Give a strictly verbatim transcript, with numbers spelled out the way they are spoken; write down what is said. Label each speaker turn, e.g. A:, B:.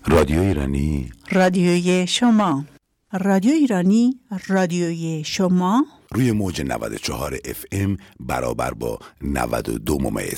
A: رادیو ایرانی،
B: رادیوی شما. رادیو ایرانی رادیوی شما
A: روی موج نود و چهار اف ام برابر با نود و دو ممیز